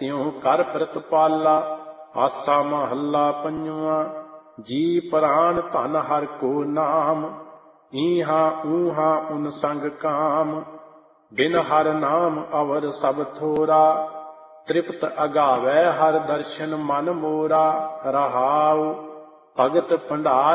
ਤਿਉ ਕਰ ਪ੍ਰਤਪਾਲਾ। ਆਸਾ ਮਹੱਲਾ ਪੰਜਵਾਂ। ਜੀ ਪ੍ਰਾਨ ਧਨ ਹਰਿ ਕੋ ਨਾਮ, ਈਹਾ ਊਹਾ ਉਨ ਸੰਗ ਕਾਮ। ਬਿਨ ਹਰਿ ਨਾਮ ਅਵਰ ਸਭ ਥੋਰਾ, ਤ੍ਰਿਪਤ ਅਗਾਵੈ ਹਰਿ ਦਰਸ਼ਨ ਮਨ ਮੋਰਾ। ਰਹਾਉ ਭਗਤ ਭੰਡਾਰ